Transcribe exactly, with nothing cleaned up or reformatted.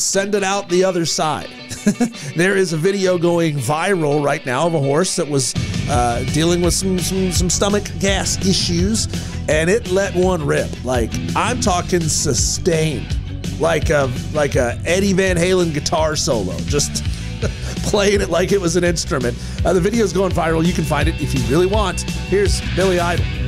send it out the other side. There is a video going viral right now of a horse that was uh, dealing with some, some some stomach gas issues, and it let one rip. Like, I'm talking sustained, like a like a Eddie Van Halen guitar solo, just playing it like it was an instrument. Uh, the video's going viral. You can find it if you really want. Here's Billy Idol.